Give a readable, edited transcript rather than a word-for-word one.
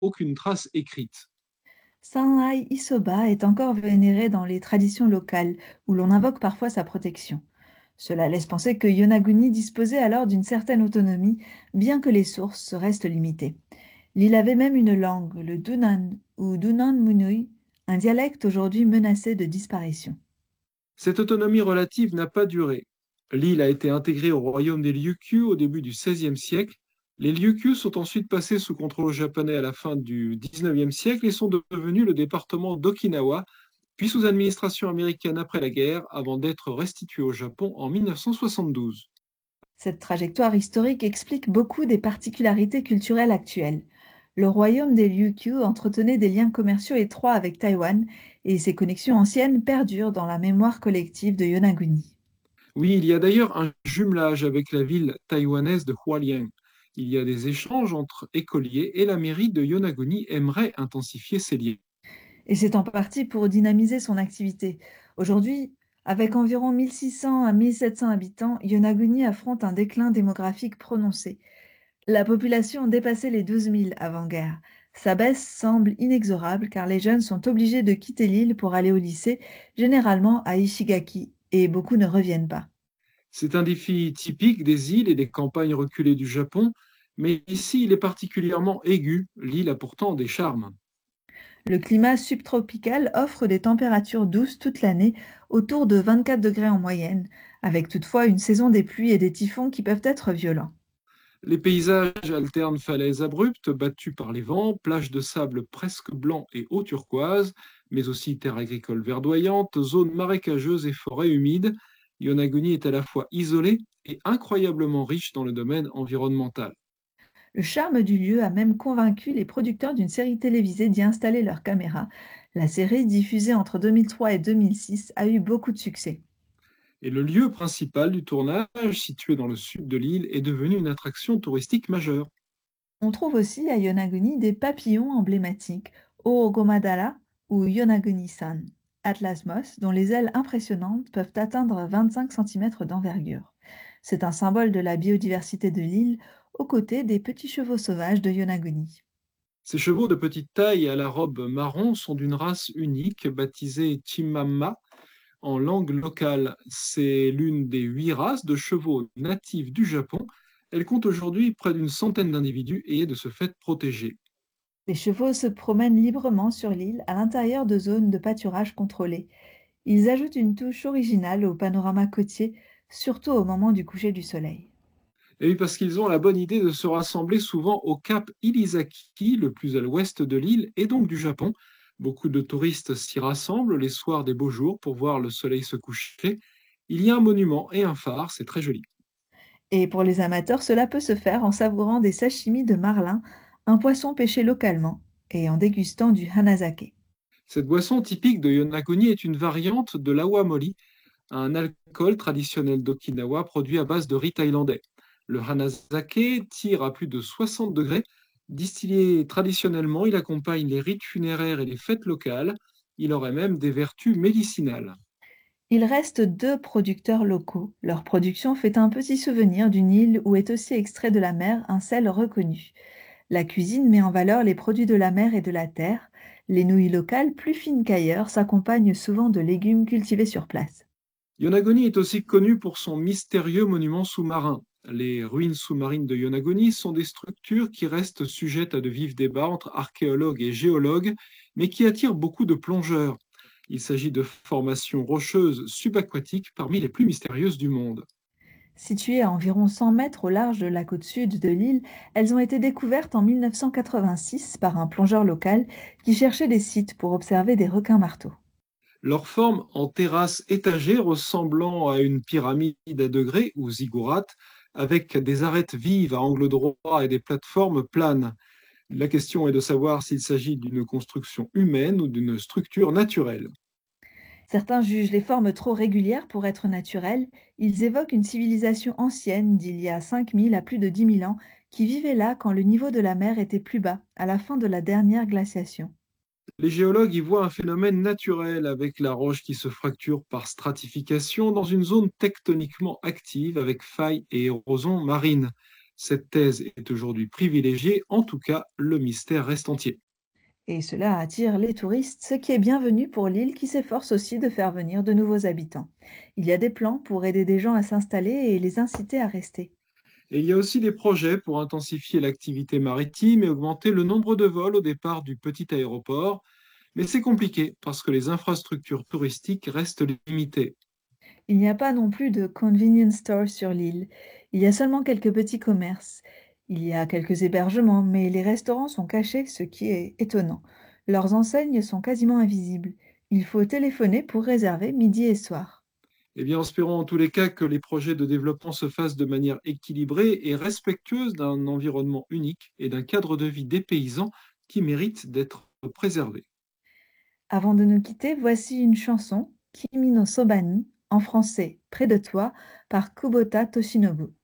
aucune trace écrite. Sanai Isoba est encore vénéré dans les traditions locales, où l'on invoque parfois sa protection. Cela laisse penser que Yonaguni disposait alors d'une certaine autonomie, bien que les sources restent limitées. L'île avait même une langue, le Dunan ou Dunan Munui, un dialecte aujourd'hui menacé de disparition. Cette autonomie relative n'a pas duré. L'île a été intégrée au royaume des Ryukyu au début du XVIe siècle. Les Ryukyu sont ensuite passés sous contrôle japonais à la fin du XIXe siècle et sont devenus le département d'Okinawa, puis sous administration américaine après la guerre, avant d'être restitués au Japon en 1972. Cette trajectoire historique explique beaucoup des particularités culturelles actuelles. Le royaume des Ryukyu entretenait des liens commerciaux étroits avec Taïwan et ces connexions anciennes perdurent dans la mémoire collective de Yonaguni. Oui, il y a d'ailleurs un jumelage avec la ville taïwanaise de Hualien. Il y a des échanges entre écoliers et la mairie de Yonaguni aimerait intensifier ces liens. Et c'est en partie pour dynamiser son activité. Aujourd'hui, avec environ 1600 à 1700 habitants, Yonaguni affronte un déclin démographique prononcé. La population dépassait les 12 000 avant-guerre. Sa baisse semble inexorable car les jeunes sont obligés de quitter l'île pour aller au lycée, généralement à Ishigaki, et beaucoup ne reviennent pas. C'est un défi typique des îles et des campagnes reculées du Japon, mais ici il est particulièrement aigu. L'île a pourtant des charmes. Le climat subtropical offre des températures douces toute l'année, autour de 24 degrés en moyenne, avec toutefois une saison des pluies et des typhons qui peuvent être violents. Les paysages alternent falaises abruptes battues par les vents, plages de sable presque blanc et eau turquoise, mais aussi terres agricoles verdoyantes, zones marécageuses et forêts humides. Yonaguni est à la fois isolé et incroyablement riche dans le domaine environnemental. Le charme du lieu a même convaincu les producteurs d'une série télévisée d'y installer leurs caméras. La série, diffusée entre 2003 et 2006, a eu beaucoup de succès. Et le lieu principal du tournage, situé dans le sud de l'île, est devenu une attraction touristique majeure. On trouve aussi à Yonaguni des papillons emblématiques, Oogomadara ou Yonaguni-san, Atlas moss, dont les ailes impressionnantes peuvent atteindre 25 cm d'envergure. C'est un symbole de la biodiversité de l'île, aux côtés des petits chevaux sauvages de Yonaguni. Ces chevaux de petite taille et à la robe marron sont d'une race unique, baptisée Chimamma en langue locale. C'est l'une des 8 races de chevaux natifs du Japon. Elle compte aujourd'hui près d'une centaine d'individus et est de ce fait protégée. Les chevaux se promènent librement sur l'île à l'intérieur de zones de pâturage contrôlées. Ils ajoutent une touche originale au panorama côtier, surtout au moment du coucher du soleil. Et oui, parce qu'ils ont la bonne idée de se rassembler souvent au cap Ilisaki, le plus à l'ouest de l'île et donc du Japon. Beaucoup de touristes s'y rassemblent les soirs des beaux jours pour voir le soleil se coucher. Il y a un monument et un phare, c'est très joli. Et pour les amateurs, cela peut se faire en savourant des sashimi de marlin, un poisson pêché localement, et en dégustant du hanazake. Cette boisson typique de Yonaguni est une variante de l'awamori, un alcool traditionnel d'Okinawa produit à base de riz thaïlandais. Le hanazake tire à plus de 60 degrés. Distillé traditionnellement, il accompagne les rites funéraires et les fêtes locales. Il aurait même des vertus médicinales. Il reste deux producteurs locaux. Leur production fait un petit souvenir d'une île où est aussi extrait de la mer un sel reconnu. La cuisine met en valeur les produits de la mer et de la terre. Les nouilles locales, plus fines qu'ailleurs, s'accompagnent souvent de légumes cultivés sur place. Yonaguni est aussi connu pour son mystérieux monument sous-marin. Les ruines sous-marines de Yonaguni sont des structures qui restent sujettes à de vifs débats entre archéologues et géologues, mais qui attirent beaucoup de plongeurs. Il s'agit de formations rocheuses subaquatiques parmi les plus mystérieuses du monde. Situées à environ 100 mètres au large de la côte sud de l'île, elles ont été découvertes en 1986 par un plongeur local qui cherchait des sites pour observer des requins-marteaux. Leur forme en terrasse étagée ressemblant à une pyramide à degrés ou ziggourate, avec des arêtes vives à angle droit et des plateformes planes. La question est de savoir s'il s'agit d'une construction humaine ou d'une structure naturelle. Certains jugent les formes trop régulières pour être naturelles. Ils évoquent une civilisation ancienne d'il y a 5000 à plus de 10 000 ans qui vivait là quand le niveau de la mer était plus bas, à la fin de la dernière glaciation. Les géologues y voient un phénomène naturel avec la roche qui se fracture par stratification dans une zone tectoniquement active avec failles et érosion marine. Cette thèse est aujourd'hui privilégiée, en tout cas, le mystère reste entier. Et cela attire les touristes, ce qui est bienvenu pour l'île qui s'efforce aussi de faire venir de nouveaux habitants. Il y a des plans pour aider des gens à s'installer et les inciter à rester. Et il y a aussi des projets pour intensifier l'activité maritime et augmenter le nombre de vols au départ du petit aéroport, mais c'est compliqué parce que les infrastructures touristiques restent limitées. Il n'y a pas non plus de convenience store sur l'île. Il y a seulement quelques petits commerces. Il y a quelques hébergements, mais les restaurants sont cachés, ce qui est étonnant. Leurs enseignes sont quasiment invisibles. Il faut téléphoner pour réserver midi et soir. Eh bien, espérons en tous les cas que les projets de développement se fassent de manière équilibrée et respectueuse d'un environnement unique et d'un cadre de vie des paysans qui mérite d'être préservé. Avant de nous quitter, voici une chanson, Kimi no Soba ni, en français, Près de toi, par Kubota Toshinobu.